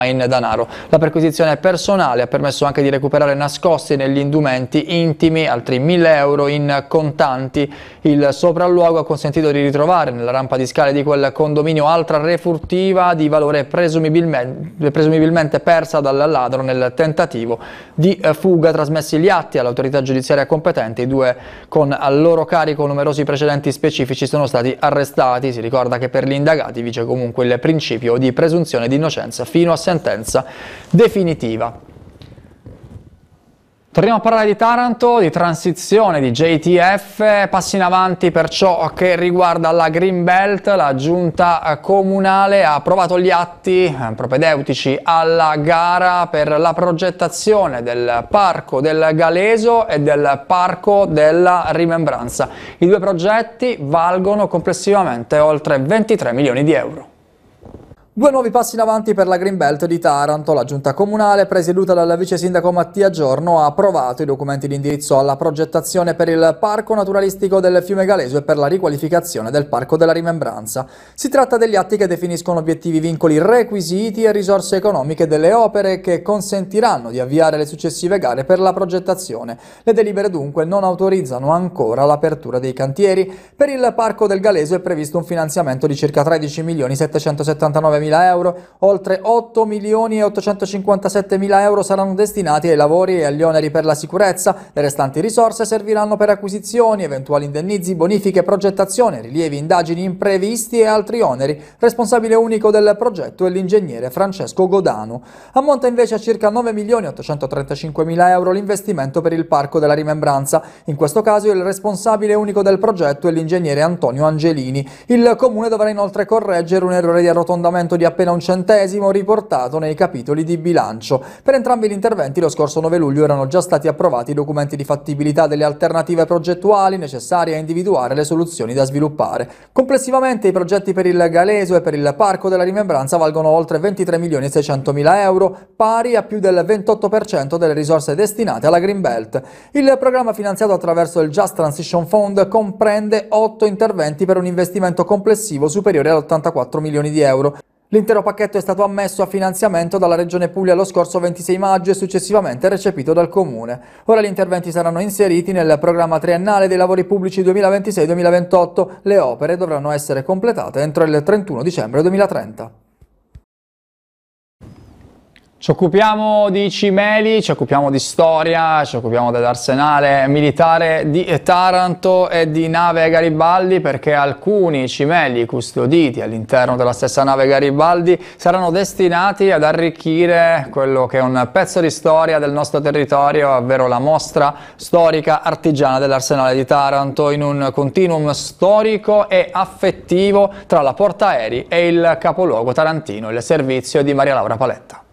in danaro. La perquisizione personale ha permesso anche di recuperare nascosti negli indumenti intimi altri 1.000 euro in contanti. Il sopralluogo ha consentito di ritrovare nella rampa di scale di quel condominio altra refurtiva di valore presumibilmente persa dal ladro nel tentativo di fuga. Trasmessi gli atti all'autorità giudiziaria competente, i due con al loro carico numerosi precedenti specifici sono stati arrestati. Si ricorda che per gli indagati vige comunque il principio di presunzione di innocenza fino a sentenza definitiva. Torniamo a parlare di Taranto, di transizione, di JTF, passi in avanti per ciò che riguarda la Green Belt. La giunta comunale ha approvato gli atti propedeutici alla gara per la progettazione del Parco del Galeso e del Parco della Rimembranza. I due progetti valgono complessivamente oltre 23 milioni di euro. Due nuovi passi in avanti per la Green Belt di Taranto. La giunta comunale, presieduta dal vice sindaco Mattia Giorno, ha approvato i documenti di indirizzo alla progettazione per il Parco Naturalistico del Fiume Galeso e per la riqualificazione del Parco della Rimembranza. Si tratta degli atti che definiscono obiettivi, vincoli, requisiti e risorse economiche delle opere che consentiranno di avviare le successive gare per la progettazione. Le delibere dunque non autorizzano ancora l'apertura dei cantieri. Per il Parco del Galeso è previsto un finanziamento di circa 13.779.000 euro, oltre 8.857.000 euro saranno destinati ai lavori e agli oneri per la sicurezza. Le restanti risorse serviranno per acquisizioni, eventuali indennizi, bonifiche, progettazione, rilievi, indagini imprevisti e altri oneri. Responsabile unico del progetto è l'ingegnere Francesco Godano. Ammonta invece a circa 9.835.000 euro l'investimento per il Parco della Rimembranza. In questo caso il responsabile unico del progetto è l'ingegnere Antonio Angelini. Il comune dovrà inoltre correggere un errore di arrotondamento di appena 1 centesimo riportato nei capitoli di bilancio. Per entrambi gli interventi lo scorso 9 luglio erano già stati approvati i documenti di fattibilità delle alternative progettuali necessarie a individuare le soluzioni da sviluppare. Complessivamente i progetti per il Galeso e per il Parco della Rimembranza valgono oltre 23.600.000 euro, pari a più del 28% delle risorse destinate alla Green Belt. Il programma finanziato attraverso il Just Transition Fund comprende 8 interventi per un investimento complessivo superiore ad 84 milioni di euro. L'intero pacchetto è stato ammesso a finanziamento dalla Regione Puglia lo scorso 26 maggio e successivamente recepito dal Comune. Ora gli interventi saranno inseriti nel programma triennale dei lavori pubblici 2026-2028. Le opere dovranno essere completate entro il 31 dicembre 2030. Ci occupiamo di cimeli, ci occupiamo di storia, ci occupiamo dell'arsenale militare di Taranto e di nave Garibaldi, perché alcuni cimeli custoditi all'interno della stessa nave Garibaldi saranno destinati ad arricchire quello che è un pezzo di storia del nostro territorio, ovvero la mostra storica artigiana dell'arsenale di Taranto, in un continuum storico e affettivo tra la portaerei e il capoluogo tarantino, il servizio di Maria Laura Paletta.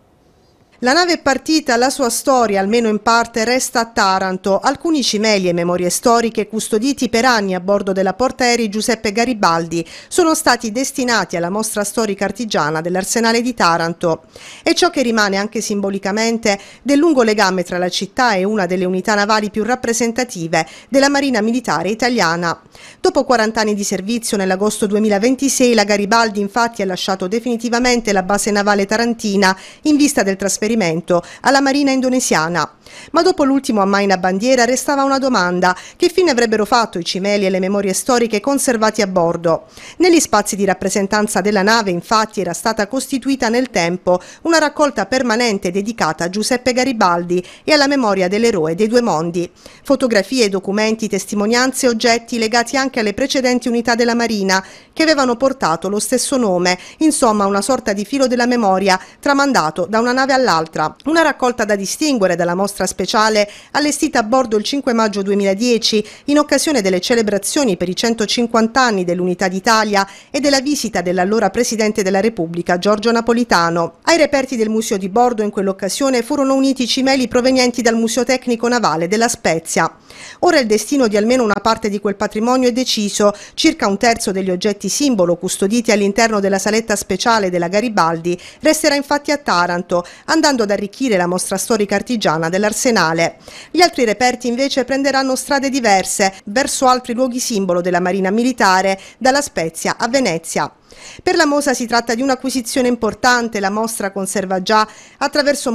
La nave è partita, la sua storia, almeno in parte, resta a Taranto. Alcuni cimeli e memorie storiche custoditi per anni a bordo della portaerei Giuseppe Garibaldi sono stati destinati alla mostra storica artigiana dell'Arsenale di Taranto. È ciò che rimane anche simbolicamente del lungo legame tra la città e una delle unità navali più rappresentative della Marina Militare Italiana. Dopo 40 anni di servizio, nell'agosto 2026, la Garibaldi infatti ha lasciato definitivamente la base navale tarantina in vista del trasferimento alla Marina indonesiana. Ma dopo l'ultimo ammaina bandiera restava una domanda: che fine avrebbero fatto i cimeli e le memorie storiche conservati a bordo? Negli spazi di rappresentanza della nave infatti era stata costituita nel tempo una raccolta permanente dedicata a Giuseppe Garibaldi e alla memoria dell'eroe dei due mondi. Fotografie, documenti, testimonianze e oggetti legati anche alle precedenti unità della Marina che avevano portato lo stesso nome, insomma una sorta di filo della memoria tramandato da una nave all'altra. Una raccolta da distinguere dalla mostra speciale allestita a bordo il 5 maggio 2010 in occasione delle celebrazioni per i 150 anni dell'Unità d'Italia e della visita dell'allora Presidente della Repubblica Giorgio Napolitano. Ai reperti del museo di bordo in quell'occasione furono uniti cimeli provenienti dal Museo Tecnico Navale della Spezia. Ora il destino di almeno una parte di quel patrimonio è deciso. Circa un terzo degli oggetti simbolo custoditi all'interno della saletta speciale della Garibaldi resterà infatti a Taranto, andando andando ad arricchire la mostra storica artigiana dell'Arsenale. Gli altri reperti invece prenderanno strade diverse, verso altri luoghi simbolo della Marina Militare, dalla Spezia a Venezia. Per la Mosa si tratta di un'acquisizione importante, la mostra conserva già attraverso